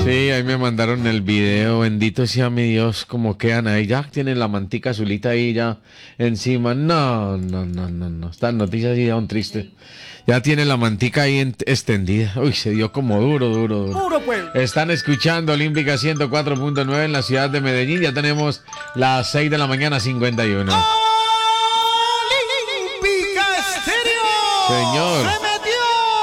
Sí, ahí me mandaron el video, bendito sea mi Dios, como quedan ahí, ya tienen la mantica azulita ahí ya encima. No, no, no, no, no, estas noticias sí son tristes. Ya tiene la mantica ahí extendida. Uy, se dio como duro, duro, duro. Duro, pues. Están escuchando Olímpica 104.9 en la ciudad de Medellín. Ya tenemos las 6 de la mañana, 51.